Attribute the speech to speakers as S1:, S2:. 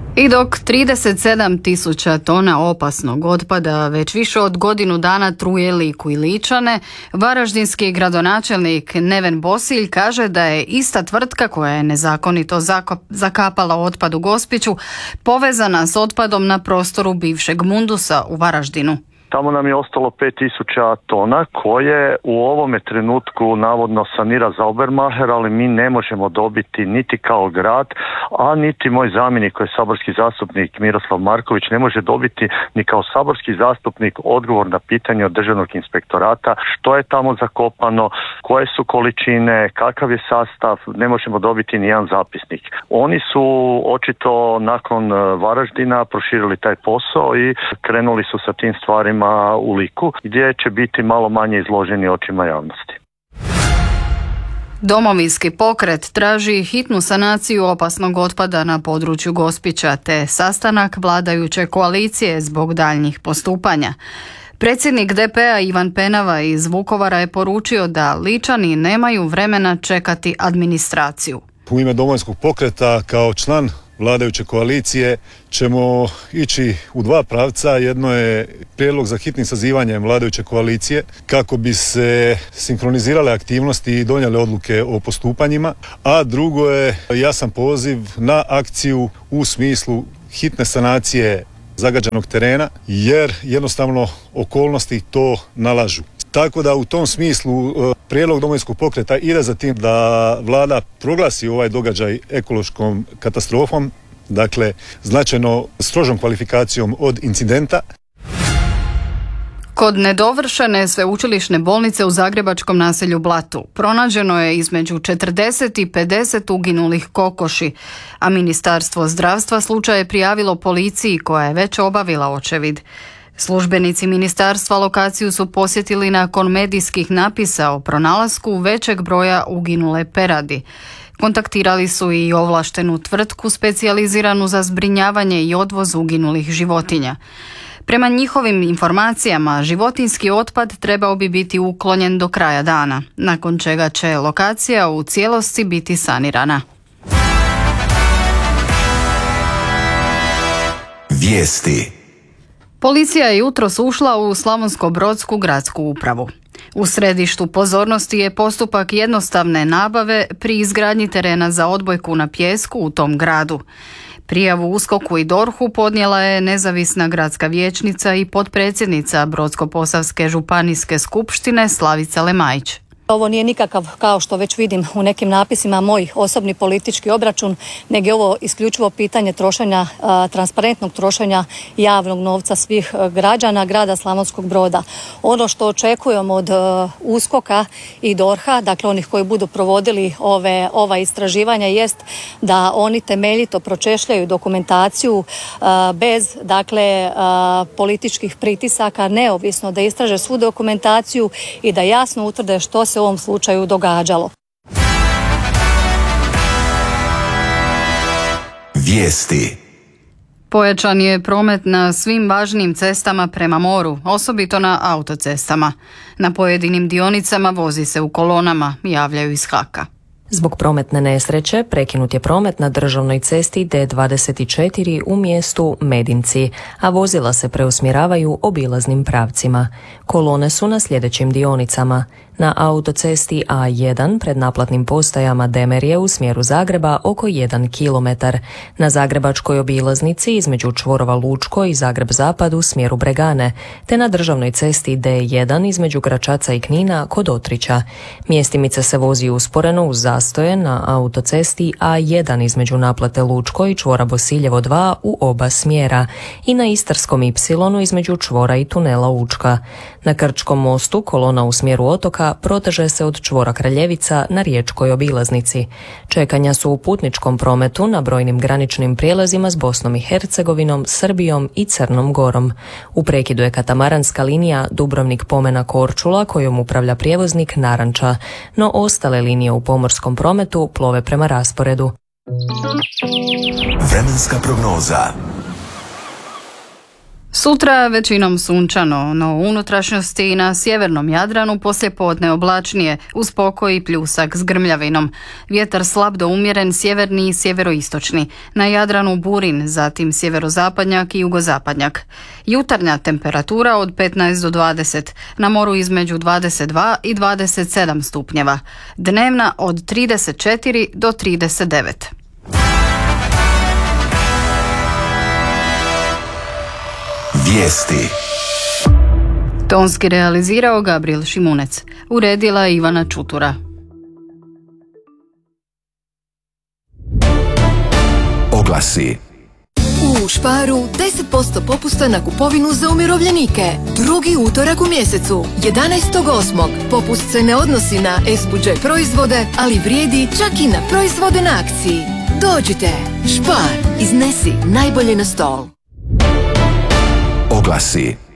S1: I dok 37.000 tona opasnog otpada već više od godinu dana truje Liku i Ličane, varaždinski gradonačelnik Neven Bosilj kaže da je ista tvrtka koja je nezakonito zakapala otpad u Gospiću povezana s otpadom na prostoru bivšeg Mundusa u Varaždinu.
S2: Tamo nam je ostalo 5000 tona koje u ovome trenutku navodno sanira Zaubermacher, ali mi ne možemo dobiti niti kao grad, a niti moj zamjenik koji je saborski zastupnik Miroslav Marković ne može dobiti ni kao saborski zastupnik odgovor na pitanje od Državnog inspektorata što je tamo zakopano, koje su količine, kakav je sastav, ne možemo dobiti ni jedan zapisnik. Oni su očito nakon Varaždina proširili taj posao i krenuli su sa tim stvarima u Liku, gdje će biti malo manje izloženi očima javnosti.
S1: Domovinski pokret traži hitnu sanaciju opasnog otpada na području Gospića te sastanak vladajuće koalicije zbog daljnjih postupanja. Predsjednik DP-a Ivan Penava iz Vukovara je poručio da Ličani nemaju vremena čekati administraciju.
S3: U ime Domovinskog pokreta kao član vladajuće koalicije ćemo ići u dva pravca. Jedno je prijedlog za hitnim sazivanjem vladajuće koalicije kako bi se sinkronizirale aktivnosti i donijele odluke o postupanjima, a drugo je jasan poziv na akciju u smislu hitne sanacije zagađenog terena, jer jednostavno okolnosti to nalažu. Tako da u tom smislu prijedlog Domovinskog pokreta ide za tim da vlada proglasi ovaj događaj ekološkom katastrofom, dakle značajno strožom kvalifikacijom od incidenta.
S1: Kod nedovršene sveučilišne bolnice u zagrebačkom naselju Blatu pronađeno je između 40 i 50 uginulih kokoši, a Ministarstvo zdravstva slučaj je prijavilo policiji koja je već obavila očevid. Službenici ministarstva lokaciju su posjetili nakon medijskih napisa o pronalasku većeg broja uginule peradi. Kontaktirali su i ovlaštenu tvrtku specijaliziranu za zbrinjavanje i odvoz uginulih životinja. Prema njihovim informacijama, životinjski otpad trebao bi biti uklonjen do kraja dana, nakon čega će lokacija u cijelosti biti sanirana.
S4: Vijesti.
S1: Policija je jutros ušla u Slavonsko-brodsku gradsku upravu. U središtu pozornosti je postupak jednostavne nabave pri izgradnji terena za odbojku na pijesku u tom gradu. Prijavu USKOK-u i DORH-u podnijela je nezavisna gradska vijećnica i potpredsjednica Brodsko-posavske županijske skupštine Slavica Lemajić.
S5: Ovo nije nikakav, kao što već vidim u nekim napisima, moj osobni politički obračun, nego je ovo isključivo pitanje trošenja, transparentnog trošenja javnog novca svih građana grada Slavonskog Broda. Ono što očekujemo od USKOK-a i DORH-a, dakle onih koji budu provodili ova istraživanja, jest da oni temeljito pročešljaju dokumentaciju bez političkih pritisaka, neovisno da istraže svu dokumentaciju i da jasno utvrde što se u ovom slučaju događalo.
S4: Vijesti.
S1: Pojačan je promet na svim važnim cestama prema moru, osobito na autocestama. Na pojedinim dionicama vozi se u kolonama, javljaju iz HAK-a.
S6: Zbog prometne nesreće prekinut je promet na državnoj cesti D24 u mjestu Medinci, a vozila se preusmjeravaju obilaznim pravcima. Kolone su na sljedećim dionicama. Na autocesti A1 pred naplatnim postajama Demerje u smjeru Zagreba oko 1 km. Na zagrebačkoj obilaznici između čvorova Lučko i Zagreb Zapad u smjeru Bregane, te na državnoj cesti D1 između Gračaca i Knina kod Otrića. Mjestimica se vozi usporeno uz zastoje na autocesti A1 između naplate Lučko i čvora Bosiljevo 2 u oba smjera i na Istarskom Y između čvora i tunela Učka. Na Krčkom mostu kolona u smjeru otoka proteže se od čvora Kraljevica na riječkoj obilaznici. Čekanja su u putničkom prometu na brojnim graničnim prijelazima s Bosnom i Hercegovinom, Srbijom i Crnom Gorom. U prekidu je katamaranska linija Dubrovnik-Pomena Korčula kojom upravlja prijevoznik Naranča, no ostale linije u pomorskom prometu plove prema rasporedu.
S4: Vremenska prognoza.
S1: Sutra većinom sunčano, no u unutrašnjosti i na sjevernom Jadranu poslijepodne oblačnije, uz pokoj i pljusak s grmljavinom. Vjetar slab do umjeren sjeverni i sjeveroistočni. Na Jadranu burin, zatim sjeverozapadnjak i jugozapadnjak. Jutarnja temperatura od 15 do 20, na moru između 22 i 27 stupnjeva. Dnevna od 34 do 39.
S4: Vijesti.
S1: Tonski realizirao Gabriel Šimunec. Uredila Ivana Čutura.
S4: Oglasi.
S7: U Sparu 10% popusta na kupovinu za umirovljenike. Drugi utorak u mjesecu, 11.8. Popust se ne odnosi na S-Budget proizvode, ali vrijedi čak i na proizvode na akciji. Dođite, Spar, iznesi najbolje na stol.
S4: Oglasi.